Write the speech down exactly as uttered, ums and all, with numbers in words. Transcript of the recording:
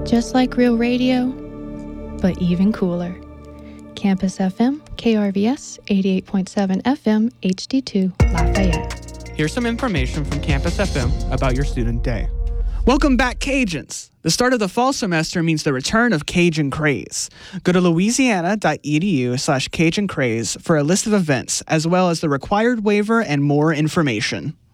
Just like real radio, but even cooler. Campus F M, K R V S, eighty-eight point seven F M, H D two, Lafayette. Here's some information from Campus F M about your student day. Welcome back, Cajuns. The start of the fall semester means the return of Cajun Craze. Go to louisiana.edu slash Cajun Craze for a list of events, as well as the required waiver and more information.